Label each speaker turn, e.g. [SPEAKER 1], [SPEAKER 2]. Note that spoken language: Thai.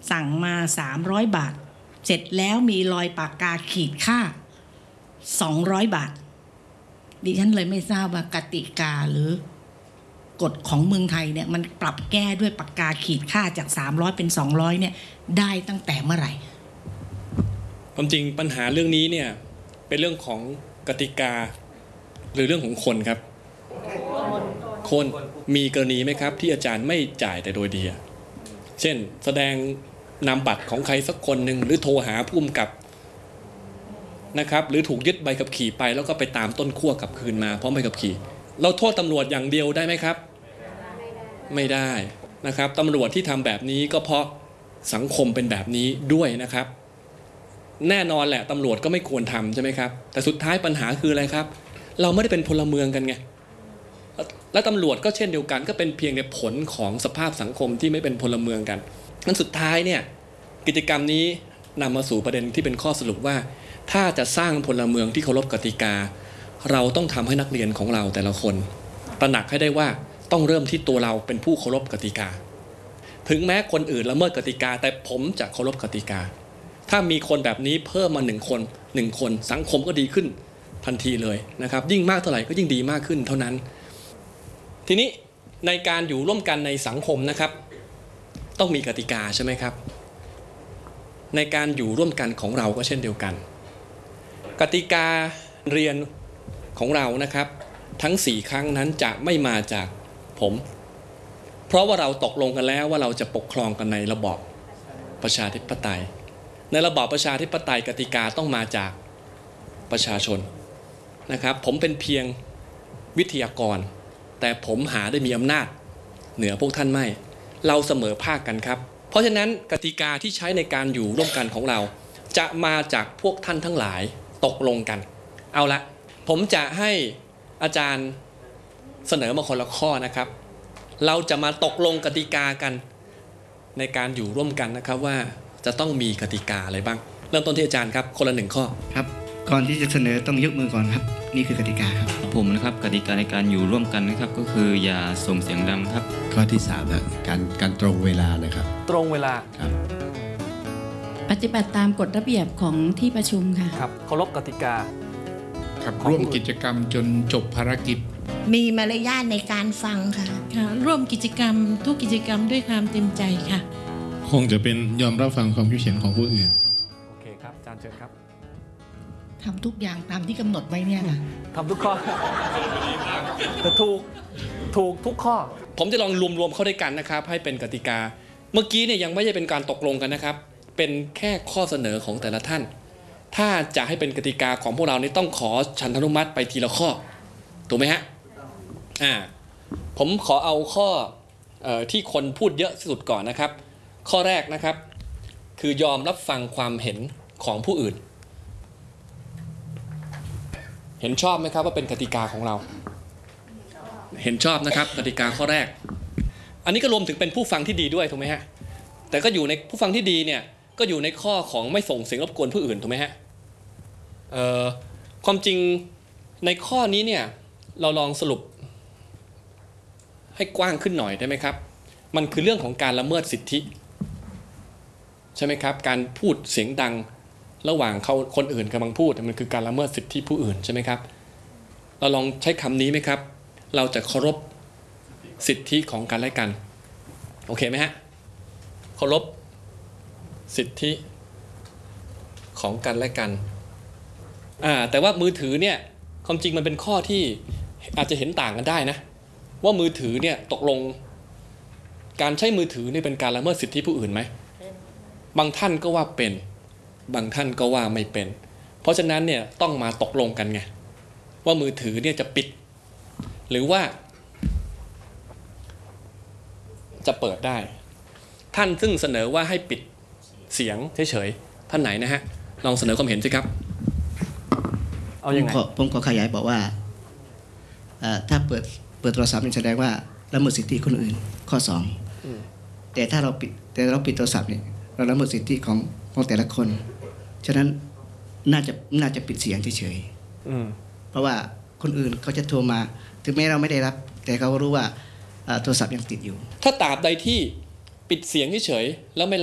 [SPEAKER 1] สั่งมา300 บาทเสร็จแล้วมีรอยปากกาขีดค่า200 บาทดิฉันเลยไม่ทราบว่ากติกาหรือกฎของเมืองไทยเนี่ยมันปรับแก้ด้วยปากกาขีดค่าจาก300เป็น200เนี่ยได้ตั้งแต่เมื่อไหร่
[SPEAKER 2] ความจริงปัญหาเรื่องนี้เนี่ยเป็นเรื่องของกติกาหรือเรื่องของคนครับคนมีกรณีไหมครับที่อาจารย์ไม่จ่ายแต่โดยดีเช่นแสดงนามบัตรของใครสักคนหนึ่งหรือโทรหาผู้กำกับนะครับหรือถูกยึดใบขับขี่ไปแล้วก็ไปตามต้นขั้วกลับคืนมาพร้อมใบขับขี่เราโทษตำรวจอย่างเดียวได้ไหมครับไม่ได้นะครับตำรวจที่ทำแบบนี้ก็เพราะสังคมเป็นแบบนี้ด้วยนะครับแน่นอนแหละตำรวจก็ไม่ควรทำใช่ไหมครับแต่สุดท้ายปัญหาคืออะไรครับเราไม่ได้เป็นพลเมืองกันไงและตำรวจก็เช่นเดียวกันก็เป็นเพียงในผลของสภาพสังคมที่ไม่เป็นพลเมืองกันนั้นสุดท้ายเนี่ยกิจกรรมนี้นำมาสู่ประเด็นที่เป็นข้อสรุปว่าถ้าจะสร้างพลเมืองที่เคารพกติกาเราต้องทำให้นักเรียนของเราแต่ละคนตระหนักให้ได้ว่าต้องเริ่มที่ตัวเราเป็นผู้เคารพกติกาถึงแม้คนอื่นละเมิดกติกาแต่ผมจะเคารพกติกาถ้ามีคนแบบนี้เพิ่มมา1 คนสังคมก็ดีขึ้นทันทีเลยนะครับยิ่งมากเท่าไหร่ก็ยิ่งดีมากขึ้นเท่านั้นทีนี้ในการอยู่ร่วมกันในสังคมนะครับต้องมีกติกาใช่ไหมครับในการอยู่ร่วมกันของเราก็เช่นเดียวกันกติกาเรียนของเรานะครับทั้ง4 ครั้งนั้นจะไม่มาจากผมเพราะว่าเราตกลงกันแล้วว่าเราจะปกครองกันในระบอบประชาธิปไตยในระบอบประชาธิปไตยกติกาต้องมาจากประชาชนนะครับผมเป็นเพียงวิทยากรแต่ผมหาได้มีอำนาจเหนือพวกท่านไม่เราเสมอภาคกันครับเพราะฉะนั้นกติกาที่ใช้ในการอยู่ร่วมกันของเราจะมาจากพวกท่านทั้งหลายตกลงกันเอาละผมจะให้อาจารย์เสนอมาคนละข้อนะครับเราจะมาตกลงกติกากันในการอยู่ร่วมกันนะครับว่าจะต้องมีกติกาอะไรบ้างเริ่มต้นที่อาจารย์ครับคนละ1 ข้อ
[SPEAKER 3] ครับก่อนที่จะเสนอต้องยกมือก่อนครับนี่คือกติกาครับ
[SPEAKER 4] ผมนะครับกติกาในการอยู่ร่วมกันนะครับก็คืออย่าส่งเสียงดังครับ
[SPEAKER 5] ข้อที่3นะการตรงเวลานะครับ
[SPEAKER 6] ตรงเวลา
[SPEAKER 5] ครับ
[SPEAKER 7] ปฏิบัติตามกฎระเบียบของที่ประชุมค่ะ
[SPEAKER 6] ครับเคารพกติกา
[SPEAKER 8] ครับร่วมกิจกรรมจนจบภารกิจ
[SPEAKER 1] มีมารยาทในการฟังค่ะ
[SPEAKER 7] ร่วมกิจกรรมทุกกิจกรรมด้วยความเต็มใจค่ะ
[SPEAKER 8] คงจะเป็นยอมรับฟังความคิดเห็นของผู้อื่น
[SPEAKER 6] โอเคครับอาจารย์เชิญครับ
[SPEAKER 1] ทำทุกอย่างตามที่กำหนดไว้เนี่ยค่ะ
[SPEAKER 6] ทำทุกข้อแต่ถูกทุกข้อ
[SPEAKER 2] ผมจะลองรวมเข้าด้วยกันนะครับให้เป็นกติกาเมื่อกี้เนี่ยยังไม่ใช่เป็นการตกลงกันนะครับเป็นแค่ข้อเสนอของแต่ละท่านถ้าจะให้เป็นกติกาของพวกเรานี่ต้องขอฉันทานุมัติไปทีละข้อถูกไหมฮะผมขอเอาข้อที่คนพูดเยอะที่สุดก่อนนะครับข้อแรกนะครับคือยอมรับฟังความเห็นของผู้อื่นเห็นชอบไหมครับว่าเป็นกติกาของเราเห็นชอบนะครับกติกาข้อแรกอันนี้ก็รวมถึงเป็นผู้ฟังที่ดีด้วยถูกไหมฮะแต่ก็อยู่ในผู้ฟังที่ดีเนี่ยก็อยู่ในข้อของไม่ส่งเสียงรบกวนผู้อื่นถูกไหมฮะความจริงในข้อนี้เนี่ยเราลองสรุปให้กว้างขึ้นหน่อยได้ไหมครับมันคือเรื่องของการละเมิดสิทธิใช่ไหมครับการพูดเสียงดังระหว่างคนอื่นกำลังพูดมันคือการละเมิดสิทธิผู้อื่นใช่ไหมครับเราลองใช้คำนี้ไหมครับเราจะเคารพสิทธิของกันและกันโอเคไหมฮะเคารพสิทธิของกันและกันแต่ว่ามือถือเนี่ยความจริงมันเป็นข้อที่อาจจะเห็นต่างกันได้นะว่ามือถือเนี่ยตกลงการใช้มือถือนี่เป็นการละเมิดสิทธิผู้อื่นไหมบางท่านก็ว่าเป็นบางท่านก็ว่าไม่เป็นเพราะฉะนั้นเนี่ยต้องมาตกลงกันไงว่ามือถือเนี่ยจะปิดหรือว่าจะเปิดได้ท่านซึ่งเสนอว่าให้ปิดเสียงเฉยๆท่านไหนนะฮะลองเสนอความเห็นสิครับ
[SPEAKER 3] เอาอย่างไรผมขอขยายบอกว่าถ้าเปิดโทรศัพท์นี่แสดงว่าละเมิดสิทธิคนอื่นข้อ2แต่ถ้าเราปิดโทรศัพท์นี่เราละเมิดสิทธิของแต่ละคนฉะนั้นน่าจะปิดเสียงเฉยๆเพราะว่าคนอื่นเขาจะโทรมาถึงแม้เราไม่ได้รับแต่เขารู้ว่าโทรศัพท์ยังติดอยู่
[SPEAKER 2] ถ้าตราบใดที่ปิดเสียงเฉยๆแล้วไม่